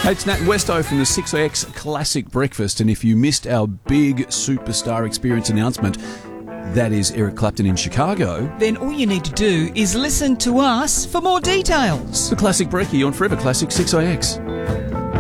Hey, it's Nat Westo from the 6AX Classic Breakfast, and if you missed our big superstar experience announcement, that is Eric Clapton in Chicago, then all you need to do is listen to us for more details. the Classic Brekkie on Forever Classic 6AX.